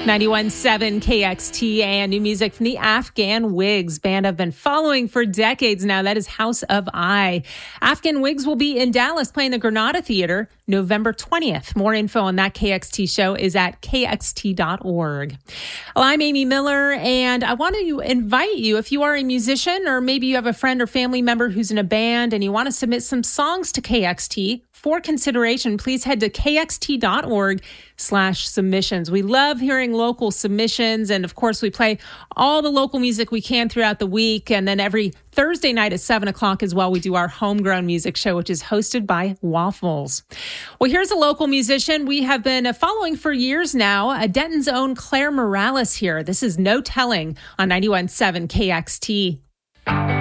91.7 KXT and new music from the Afghan Wigs band I've been following for decades now. That is House of I. Afghan Wigs will be in Dallas playing the Granada Theater November 20th. More info on that KXT show is at kxt.org. Well, I'm Amy Miller, and I want to invite you, if you are a musician or maybe you have a friend or family member who's in a band and you want to submit some songs to KXT for consideration, please head to kxt.org/submissions. We love hearing local submissions. And of course, we play all the local music we can throughout the week. And then every Thursday night at 7 o'clock as well, we do our homegrown music show, which is hosted by Waffles. Well, here's a local musician we have been following for years now, Denton's own Claire Morales here. This is No Telling on 91.7 KXT.